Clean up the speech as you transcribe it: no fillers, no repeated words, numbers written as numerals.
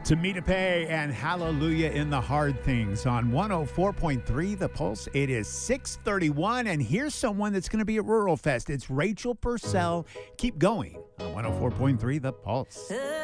Tamita Pay and Hallelujah in the Hard Things on 104.3 The Pulse. It is 6:31, and here's someone that's going to be at Rural Fest. It's Rachel Purcell. Keep going on 104.3 The Pulse.